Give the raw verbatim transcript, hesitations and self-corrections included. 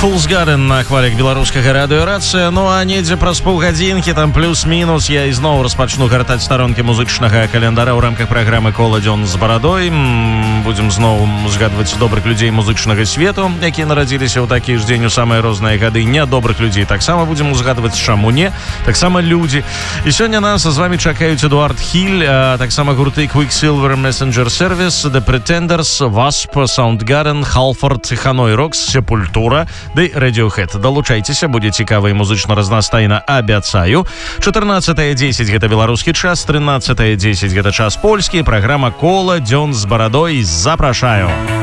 Fool's Garden на хвалях беларускага радыёрацыя. Ну а недзе праз паўгадзінкі, там плюс-мінус, я ізноў распачну гартаць старонкі музычнага календара ў рамках праграмы «Кола дзён з барадой». Будзем зноў згадваць добрых людзей музычнага свету, якія нарадзіліся ў такі ж дзень у самыя розныя гады. Нядобрых людзей таксама будзем узгадваць, чаму не, таксама людзі. І сёння нас з вами чакаюць Эдуард Хіль, а таксама гурты Quicksilver, Messenger Service, The Pretenders, Wasp, Soundgarden, Halford, Hanoi Rocks, Sepultura ды Radiohead. Далучайцеся, будзе цікава і музычна разнастайна, абяцаю. чатырнаццатае дзесяць гэта беларускі час, трынаццатае дзесяць гэта час польскі. Праграма «Кола дзён з барадой». Запрашаю.